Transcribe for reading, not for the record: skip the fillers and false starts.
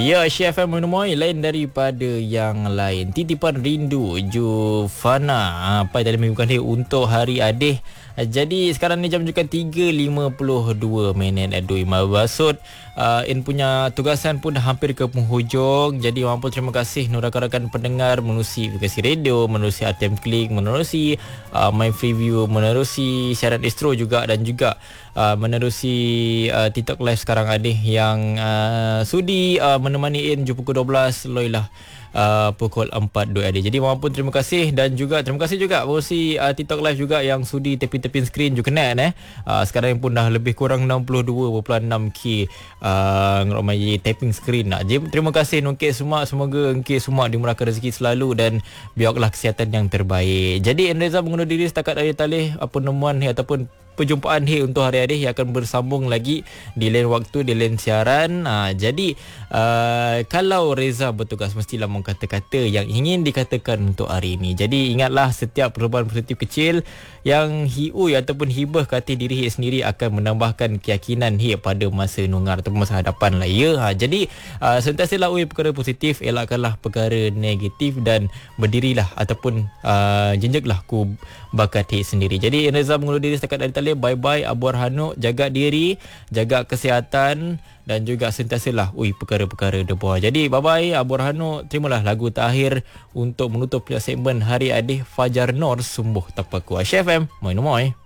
Ya, Chef FM menemui lain daripada yang lain. Titipan rindu Jufana. Apa yang tadi mengumumkan dia untuk hari Adih. Jadi sekarang ni jam juga 3.52 minit. Aduh, Imam Basud In punya tugasan pun dah hampir ke penghujung. Jadi mampu terima kasih rakan-rakan pendengar menerusi aplikasi radio, menerusi ATM Klik, menerusi My Freeview, menerusi siaran Astro juga, dan juga menerusi TikTok Live sekarang Adih yang sudi menemani In jumpa pukul 12 loilah pukul 4 2 Jadi mohon terima kasih, dan juga terima kasih juga menerusi TikTok Live juga yang sudi tepi-tepi skrin juga net sekarang pun dah lebih kurang 62.6k ngeromai tapping screen nak. Jadi terima kasih Nungkit semua, semoga engkit semua dimurahkan rezeki selalu dan biarlah kesihatan yang terbaik. Jadi Reza mengundur diri setakat dari talih penemuan ataupun perjumpaan untuk hari ini yang akan bersambung lagi di lain waktu, di lain siaran. Jadi kalau Reza bertugas mestilah kata-kata yang ingin dikatakan untuk hari ini. Jadi ingatlah setiap perubahan positif kecil yang hiui ataupun hibah ke hati diri sendiri akan menambahkan keyakinan pada masa nungar ataupun masa hadapan lah ya. Jadi sentiasalah perkara positif, elakkanlah perkara negatif, dan berdirilah ataupun jenjeklah ku bakat sendiri. Jadi Reza mengundur diri setakat dari tali. Bye-bye Abu Arhanuk. Jaga diri, jaga kesihatan, dan juga sentiasalah perkara-perkara depa. Jadi bye-bye Abu Arhanuk. Terimalah lagu terakhir untuk menutup segmen Hari Adih Fajar Nur Sumbuh Tapaku. Chef FM, moi.